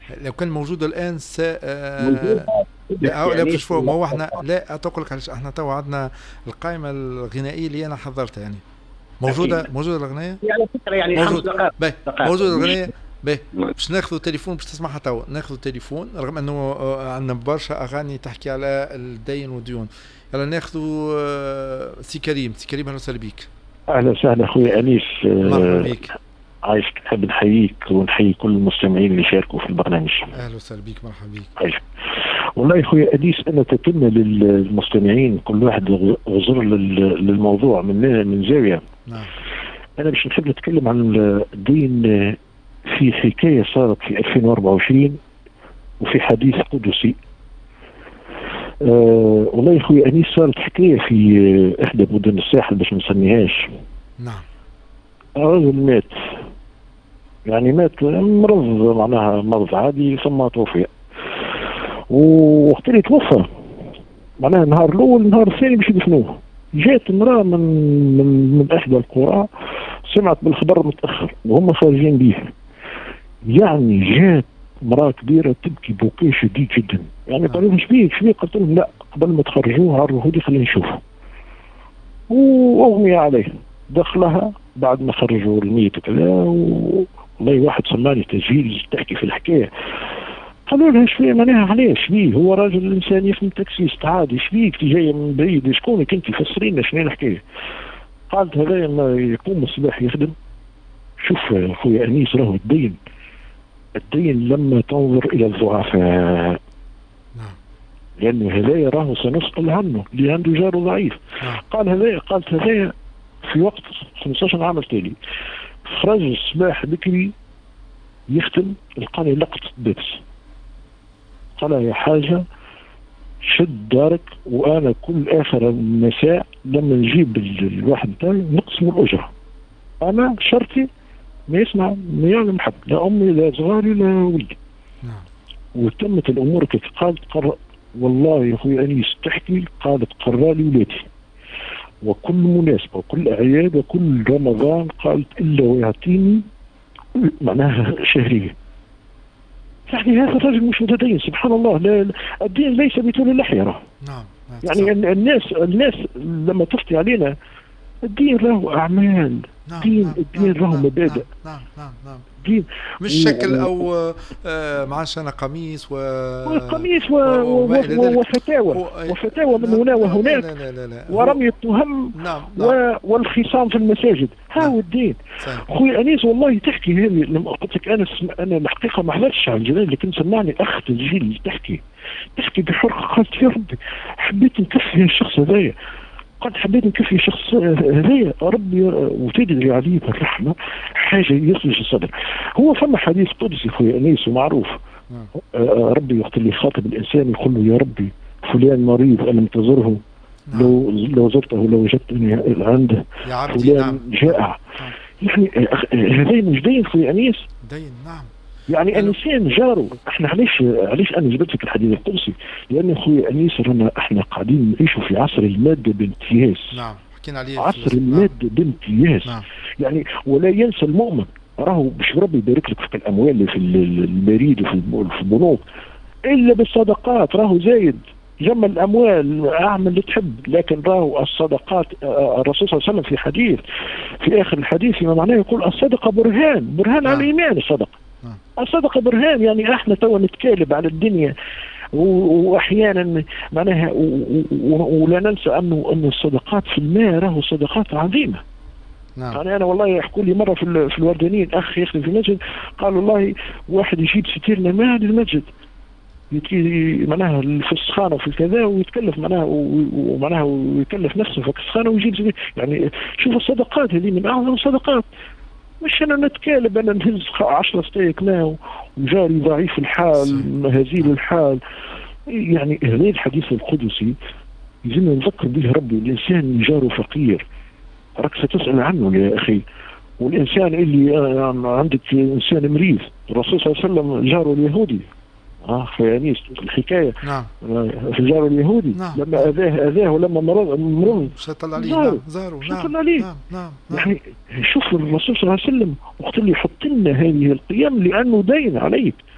لو كان موجود الان موجود لا لا يعني. بتشوفوا، ما هو احنا لا اتقول لك علاش احنا تو عندنا القائمه الغنائيه اللي انا حضرتها يعني. اكيد. موجوده الاغنيه. على فكره يعني الخمس موجود. دقائق باهي. دقائق موجود مش. الاغنيه. باهي. باش ناخذوا تليفون باش تسمعها توا، ناخذوا تليفون رغم انه عندنا برشا اغاني تحكي على الدين والديون. يلا ناخذوا سي كريم. سي كريم اهلا وسهلا بيك. اهلا وسهلا اخوي انيس. مرحبا بيك. عايشك، نحب نحييك ونحيي كل المستمعين اللي شاركوا في البرنامج. اهلا وسهلا بيك مرحبا بيك. عايشك. والله يا اخوي انيس، انا تتمنى للمستمعين كل واحد غزر للموضوع من زاويه. نعم. انا باش نحب نتكلم عن الدين في حكايه صارت في 2024 وفي حديث قدسي. والله يا اخوي انيس، صارت حكايه في احدى مدن الساحل باش ما نسميهاش. نعم. رجل مات، يعني مات مرض، معناها مرض عادي ثم توفي. وقت اللي توفى معناها النهار الاول النهار الثاني باش يدفنوه، جات امراه من احدى القرى، سمعت بالخبر متاخر وهم خارجين به. يعني جات امراه كبيره تبكي بكاء شديد جدا، يعني نعم. قالوا لهم شبيك شبيك؟ قلت لهم لا، قبل ما تخرجوه عرفوا لي خلينا نشوفه. واغمي عليه، دخلها بعد ما خرجوا الميت وكذا. والله واحد سماني تسجيل تحكي في الحكايه. قالوا لها شبيه معناها علاش شبيه؟ هو راجل انسان يفهم تاكسيست عادي، شبيك تي جايه من بعيد؟ شكونك انت؟ فسري لنا شنو الحكايه. قالت هذا ما يقوم الصباح يخدم. شوف اخويا انيس، راهو الدين لما تنظر الى الضعفاء، نعم. لانه هذايا راهو سنسال عنه اللي عنده جاره ضعيف. نعم. قالت هذايا في وقت 15 عام التالي خرج الصباح بكري يختم، لقاني لقط بيبس. قال يا حاجه شد دارك، وانا كل اخر المساء لما نجيب الواحد بتاعي نقسم الاجره. انا شرطي ما يسمع، ما يعلم حد، لا امي لا صغاري لا ولدي. نعم. وتمت الامور كيف قالت. والله يا اخوي انيس تحكي، قالت قرى لي ولادي وكل مناسبه وكل اعياد وكل رمضان، قالت الا ويعطيني معناها شهريه. يعني هذا الرجل مش متدين سبحان الله. لا، الدين ليس بطول اللحيه راه. نعم. يعني الناس لما تفتي علينا، الدين له اعمال. نعم. نعم. الدين نعم. له نعم. نعم. مبادئ. نعم. نعم. نعم. دين مش شكل او معاش انا قميص والقميص وما الى ذلك. وفتاوى وفتاوى من لا هنا لا لا وهناك، لا لا, لا, لا. ورمي التهم نعم. نعم. والخصام في المساجد. ها نعم. هو الدين. صحيح. اخوي انيس والله تحكي هذه، لما قلت لك انا الحقيقه ما حضرتش على الجنازه، لكن سمعني اخ تسجيل تحكي بحرقه. قالت يا ربي حبيت نكفي الشخص هذايا، قد حبيت نكفي الشخص هذايا ربي وتدري عليه بالرحمه، حاجه يخرج الصدر. هو فما حديث قدسي اخوي انيس ومعروف. نعم. ربي وقت اللي يخاطب الانسان يقول له يا ربي فلان مريض الم تزره، نعم. لو زرته لو وجدتني عنده. يا عبدي. فلان نعم. جائع. نعم. يعني هذا مش دين اخوي انيس. دين. نعم. يعني أنا... الانسان جاره. احنا علاش انا جبت لك الحديث القدسي؟ لان اخوي انيس رانا احنا قاعدين نعيشوا في عصر الماده بامتياز. نعم. حكينا عليه عصر الماده نعم. بامتياز. نعم. يعني ولا ينسى المؤمن راهو باش ربي يبارك لك في الاموال اللي في البريد وفي البنوك الا بالصدقات. راهو زايد جمع الاموال اعمل اللي تحب، لكن راهو الصدقات. الرسول صلى الله عليه وسلم في حديث في اخر الحديث فيما معناه يقول الصدقه برهان نعم. على الايمان. نعم. الصدقه برهان. يعني احنا تو نتكالب على الدنيا واحيانا معناها ولا ننسى انه الصدقات في المال راهو صدقات عظيمه. نعم. يعني انا والله يحكوا لي مره في الوردانيين اخ يخدم في المسجد، قال والله واحد يجيب ستيرنا ماء للمسجد معناها في السخانه وفي الكذا، ويتكلف معناها ومعناها ويكلف نفسه في السخانه ويجيب. يعني شوف الصدقات هذه من اعظم الصدقات. مش انا نتكالب انا نهز 10 ستيك ماء وجاري ضعيف الحال هزيل الحال. يعني هذا الحديث القدسي يجب نذكر به ربي. الانسان جاره فقير راك ستسال عنه يا اخي. والانسان اللي عندك انسان مريض، الرسول صلى الله عليه وسلم جاره اليهودي. في انيس الحكايه. نعم. في الجار اليهودي. نعم. لما اذاه ولما مرض شطل عليه. زاروا. شطل عليه. نعم. نعم. يعني شوف الرسول صلى الله عليه وسلم وقت اللي يحط لنا هذه القيم لانه دين عليك.